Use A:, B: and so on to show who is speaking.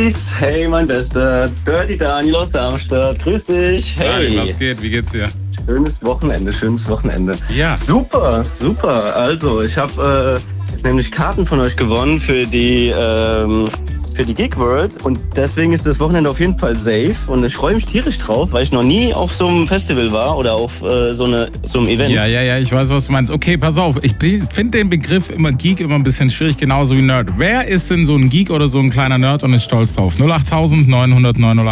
A: Peace, hey mein Bester, Dirty Daniel aus Darmstadt, grüß dich, hey.
B: Hi, was geht, wie geht's dir?
A: Schönes Wochenende.
B: Ja.
A: Super, also ich habe nämlich Karten von euch gewonnen für die Gig World und deswegen ist das Wochenende auf jeden Fall safe und ich freue mich tierisch drauf, weil ich noch nie auf so einem Festival war oder auf so einem Event.
B: Ja, ich weiß, was du meinst. Okay, pass auf, ich finde den Begriff Geek immer ein bisschen schwierig, genauso wie Nerd. Wer ist denn so ein Geek oder so ein kleiner Nerd und ist stolz drauf? 08000 900 901.